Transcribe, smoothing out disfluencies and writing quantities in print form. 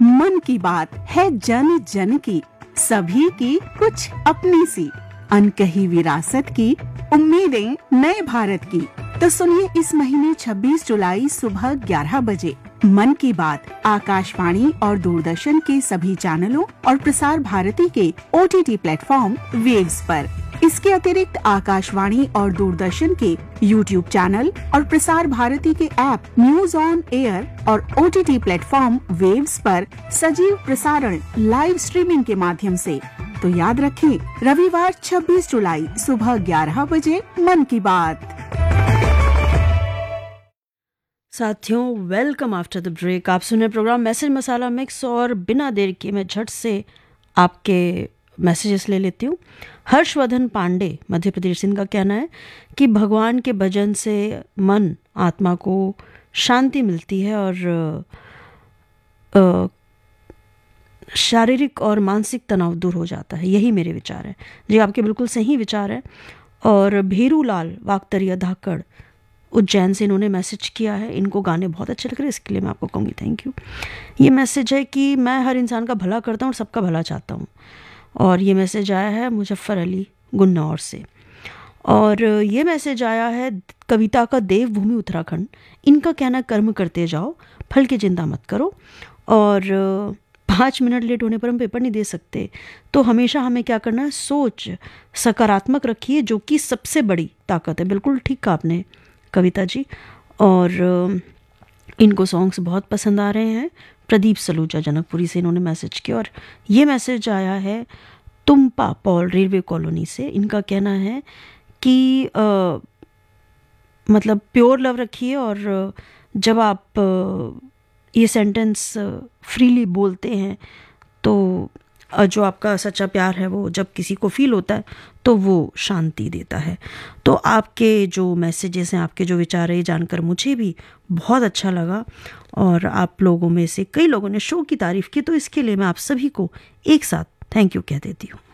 मन की बात है जन जन की, सभी की कुछ अपनी सी, अनकही विरासत की, उम्मीदें नए भारत की। तो सुनिए इस महीने 26 जुलाई सुबह 11 बजे मन की बात आकाशवाणी और दूरदर्शन के सभी चैनलों और प्रसार भारती के OTT प्लेटफॉर्म वेव्स पर। इसके अतिरिक्त आकाशवाणी और दूरदर्शन के YouTube चैनल और प्रसार भारती के ऐप न्यूज ऑन एयर और OTT प्लेटफॉर्म वेव्स पर सजीव प्रसारण लाइव स्ट्रीमिंग के माध्यम से। तो याद रखें, रविवार 26 जुलाई सुबह 11 बजे मन की बात। साथियों, वेलकम आफ्टर द ब्रेक। आप सुने प्रोग्राम मैसेज मसाला मिक्स और बिना देर के मैं झट से आपके मैसेजेस ले लेती हूँ। हर्षवर्धन पांडे मध्य प्रदेश से, इनका कहना है कि भगवान के भजन से मन आत्मा को शांति मिलती है और शारीरिक और मानसिक तनाव दूर हो जाता है। यही मेरे विचार है। जी, आपके बिल्कुल सही विचार है। और भीरूलाल वागतरिया धाकड़ उज्जैन से इन्होंने मैसेज किया है। इनको गाने बहुत अच्छे लग रहे हैं, इसके लिए मैं आपको कहूँगी थैंक यू। ये मैसेज है कि मैं हर इंसान का भला करता हूँ और सबका भला चाहता हूँ। और ये मैसेज आया है मुजफ्फर अली गुन्नौर से। और ये मैसेज आया है कविता का देवभूमि उत्तराखंड। इनका कहना कर्म करते जाओ, फल की चिंता मत करो। और 5 मिनट लेट होने पर हम पेपर नहीं दे सकते, तो हमेशा हमें क्या करना है, सोच सकारात्मक रखिए, जो कि सबसे बड़ी ताकत है। बिल्कुल ठीक कहा आपने कविता जी। और इनको सॉन्ग्स बहुत पसंद आ रहे हैं। प्रदीप सलूजा जनकपुरी से इन्होंने मैसेज किया। और ये मैसेज आया है तुम्पा पॉल रेलवे कॉलोनी से। इनका कहना है कि मतलब प्योर लव रखिए, और जब आप ये सेंटेंस फ्रीली बोलते हैं तो जो आपका सच्चा प्यार है वो जब किसी को फील होता है तो वो शांति देता है। तो आपके जो मैसेजेस हैं, आपके जो विचार है, ये जानकर मुझे भी बहुत अच्छा लगा। और आप लोगों में से कई लोगों ने शो की तारीफ़ की, तो इसके लिए मैं आप सभी को एक साथ थैंक यू कह देती हूँ।